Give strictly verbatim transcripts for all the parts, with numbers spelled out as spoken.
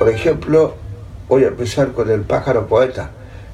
Por ejemplo, voy a empezar con el pájaro poeta.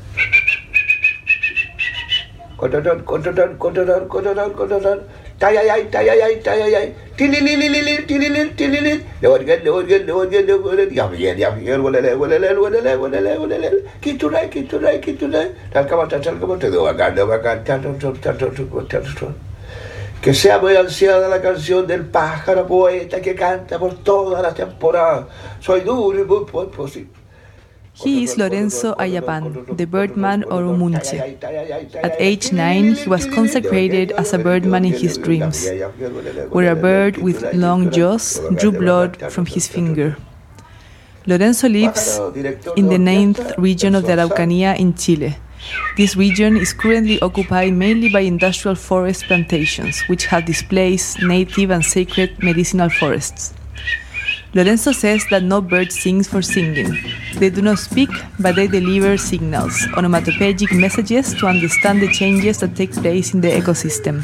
Cotorón, cotorón, cotorón, cotorón, cotorón. Tayayay, tayayay, tayayay. Tililililil, tililil, tililil. Lewargan, lewargan, lewargan, lewargan. Yamiyel, yamiyel, walele, walele, walele, walele, walele. Kituray, kituray, kituray. Talcamata, talcamata. Dewagan, dewagan, tato, tato, tato, tato. Que sea muy ansiada la canción del pájaro poeta que canta por toda la temporada. Soy duro y muy posible. He is Lorenzo Ayapan, the birdman or Umunche. At age nine, he was consecrated as a birdman in his dreams, where a bird with long jaws drew blood from his finger. Lorenzo lives in the ninth region of the Araucanía in Chile. This region is currently occupied mainly by industrial forest plantations, which have displaced native and sacred medicinal forests. Lorenzo says that no bird sings for singing. They do not speak, but they deliver signals, onomatopoeic messages to understand the changes that take place in the ecosystem.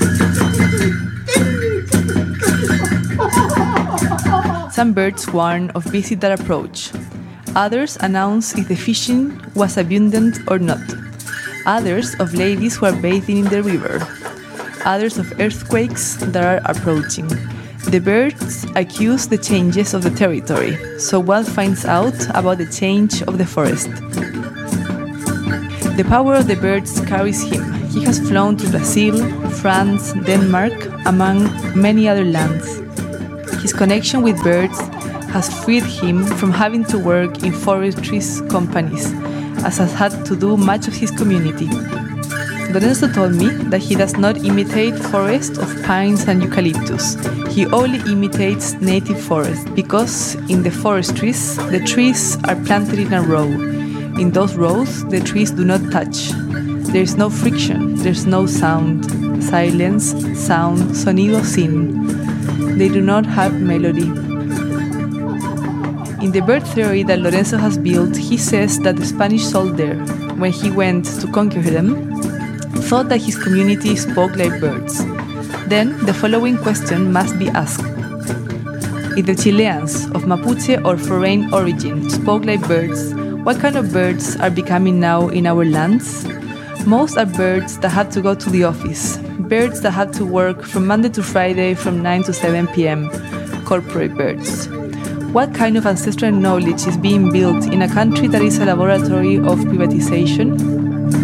Some birds warn of visits that approach. Others announce if the fishing was abundant or not. Others of ladies who are bathing in the river. Others of earthquakes that are approaching. The birds accuse the changes of the territory, so one finds out about the change of the forest. The power of the birds carries him. He has flown to Brazil, France, Denmark, among many other lands. His connection with birds has freed him from having to work in forestry companies, as has had to do much of his community. Lorenzo told me that he does not imitate forests of pines and eucalyptus. He only imitates native forests because in the forestries, the trees are planted in a row. In those rows, the trees do not touch. There is no friction, there is no sound, silence, sound, sonido sin. They do not have melody. In the bird theory that Lorenzo has built, he says that the Spanish soldier, when he went to conquer them, thought that his community spoke like birds. Then the following question must be asked. If the Chileans of Mapuche or foreign origin spoke like birds, what kind of birds are becoming now in our lands? Most are birds that have to go to the office, birds that have to work from Monday to Friday from nine to seven p.m., corporate birds. What kind of ancestral knowledge is being built in a country that is a laboratory of privatization?